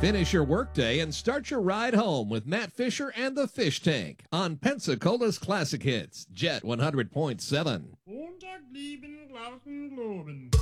Finish your workday and start your ride home with Matt Fisher and the Fish Tank on Pensacola's Classic Hits, Jet 100.7. Montag, lieben, Glauben, Globen.